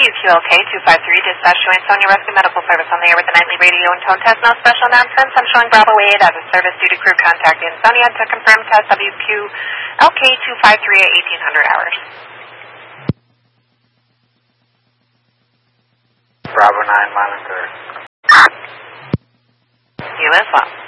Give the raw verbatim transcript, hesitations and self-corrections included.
W Q L K two five three, dispatch to Ansonia Rescue Medical Service on the air with the nightly radio and tone test. No special announcements. I'm showing Bravo eight as a service due to crew contact Ansonia to confirm test W Q L K two five three at eighteen hundred hours. Bravo nine, monitor. You as well.